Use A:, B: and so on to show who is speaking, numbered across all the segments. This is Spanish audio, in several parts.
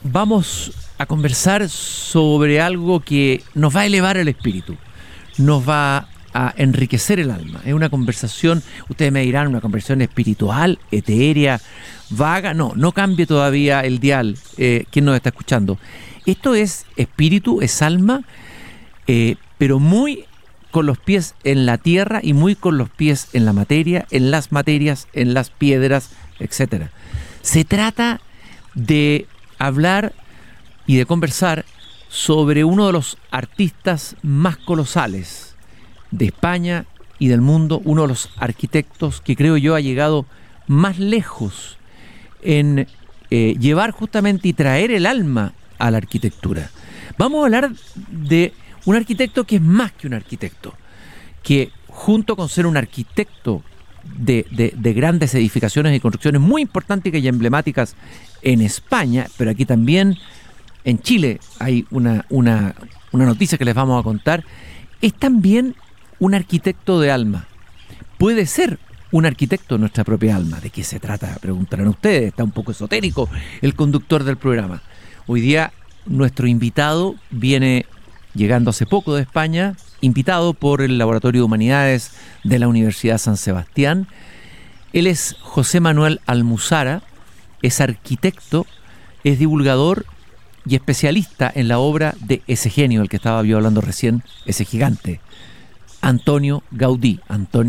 A: vamos a conversar sobre algo que nos va a elevar el espíritu, nos va a enriquecer el alma. Es una conversación, ustedes me dirán, una conversación espiritual, etérea, vaga. No cambie todavía el dial, quien nos está escuchando. Esto es espíritu, es alma, pero muy con los pies en la tierra y muy con los pies en la materia, en las materias, en las piedras, etc. Se trata de hablar y de conversar sobre uno de los artistas más colosales de España y del mundo, uno de los arquitectos que creo yo ha llegado más lejos en llevar justamente y traer el alma a la arquitectura. Vamos a hablar de un arquitecto que es más que un arquitecto, que junto con ser un arquitecto de grandes edificaciones y construcciones muy importantes y emblemáticas en España, pero aquí también en Chile hay una noticia que les vamos a contar, es también un arquitecto de alma. Puede ser un arquitecto de nuestra propia alma. ¿De qué se trata? Preguntarán ustedes. Está un poco esotérico el conductor del programa. Hoy día nuestro invitado viene llegando hace poco de España, invitado por el Laboratorio de Humanidades de la Universidad San Sebastián. Él es José Manuel Almuzara, es arquitecto, es divulgador y especialista en la obra de ese genio, el que estaba yo hablando recién, ese gigante, Antoni Gaudí.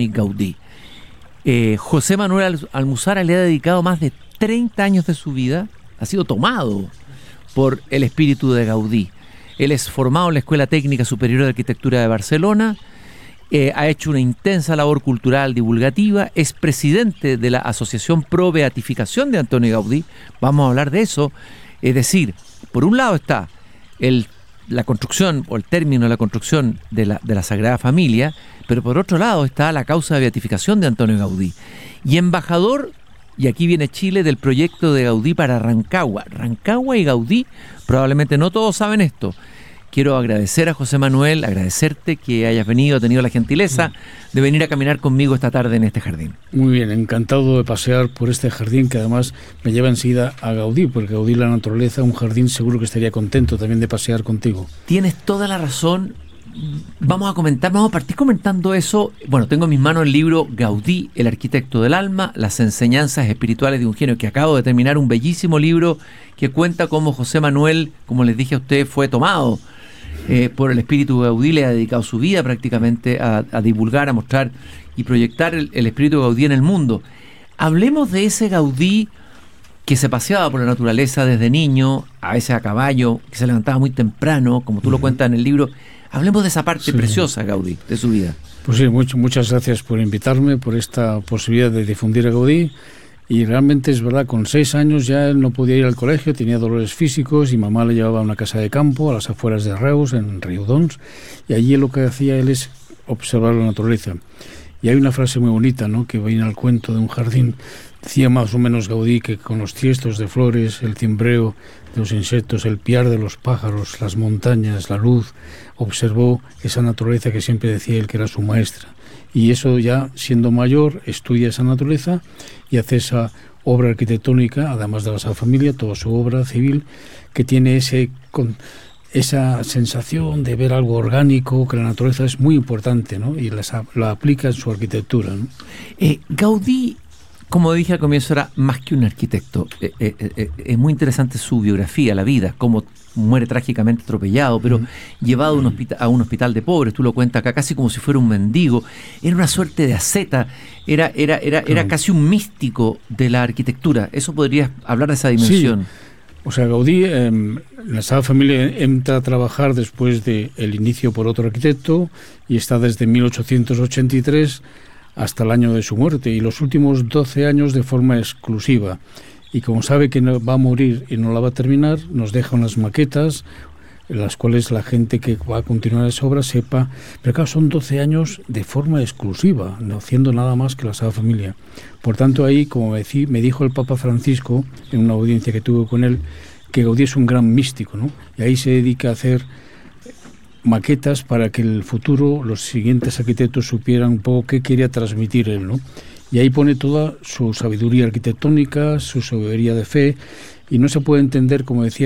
A: José Manuel Almuzara le ha dedicado más de 30 años de su vida, ha sido tomado por el espíritu de Gaudí. Él es formado en la Escuela Técnica Superior de Arquitectura de Barcelona, ha hecho una intensa labor cultural divulgativa, es presidente de la Asociación Pro Beatificación de Antoni Gaudí. Vamos a hablar de eso. Es decir, por un lado está la construcción o el término de la construcción de la Sagrada Familia, pero por otro lado está la causa de beatificación de Antoni Gaudí. Y embajador, y aquí viene Chile, del proyecto de Gaudí para Rancagua. Rancagua y Gaudí, probablemente no todos saben esto. Quiero agradecer a José Manuel, agradecerte que hayas tenido la gentileza de venir a caminar conmigo esta tarde en este jardín.
B: Muy bien, encantado de pasear por este jardín que además me lleva enseguida a Gaudí, porque Gaudí, la naturaleza, un jardín, seguro que estaría contento también de pasear contigo.
A: Tienes toda la razón. Vamos a partir comentando eso. Bueno, tengo en mis manos el libro Gaudí, el arquitecto del alma, las enseñanzas espirituales de un genio, que acabo de terminar, un bellísimo libro que cuenta cómo José Manuel, como les dije a ustedes, fue tomado por el espíritu de Gaudí, le ha dedicado su vida prácticamente a divulgar, a mostrar y proyectar el espíritu de Gaudí en el mundo. Hablemos de ese Gaudí que se paseaba por la naturaleza desde niño, a veces a caballo, que se levantaba muy temprano, como tú lo cuentas en el libro. Hablemos de esa parte preciosa, Gaudí, de su vida.
B: Pues sí, muchas gracias por invitarme, por esta posibilidad de difundir a Gaudí. Y realmente es verdad, con 6 años ya él no podía ir al colegio, tenía dolores físicos y mamá le llevaba a una casa de campo a las afueras de Reus, en Riudons, y allí lo que hacía él es observar la naturaleza. Y hay una frase muy bonita, ¿no?, que viene al cuento de un jardín. Decía más o menos Gaudí que con los tiestos de flores, el cimbreo de los insectos, el piar de los pájaros, las montañas, la luz, observó esa naturaleza que siempre decía él que era su maestra. Y eso, ya siendo mayor, estudia esa naturaleza y hace esa obra arquitectónica, además de la Sagrada Familia, toda su obra civil, que tiene esa sensación de ver algo orgánico, que la naturaleza es muy importante, ¿no?, y la aplica en su arquitectura, ¿no?
A: Gaudí, como dije al comienzo, era más que un arquitecto. Es muy interesante su biografía, la vida, cómo muere trágicamente atropellado, pero llevado a un hospital de pobres. Tú lo cuentas acá casi como si fuera un mendigo. Era una suerte de asceta, era casi un místico de la arquitectura. ¿Eso podrías hablar de esa dimensión?
B: Sí. O sea, Gaudí, la Sagrada Familia entra a trabajar después del inicio por otro arquitecto y está desde 1883 hasta el año de su muerte, y los últimos 12 años de forma exclusiva. Y como sabe que no va a morir y no la va a terminar, nos deja unas maquetas en las cuales la gente que va a continuar esa obra sepa. Pero claro, son 12 años de forma exclusiva, no haciendo nada más que la Sagrada Familia. Por tanto, ahí, como me dijo el Papa Francisco en una audiencia que tuve con él, que Gaudí es un gran místico, ¿no? Y ahí se dedica a hacer maquetas para que en el futuro los siguientes arquitectos supieran un poco qué quería transmitir él, ¿no? Y ahí pone toda su sabiduría arquitectónica, su sabiduría de fe, y no se puede entender, como decía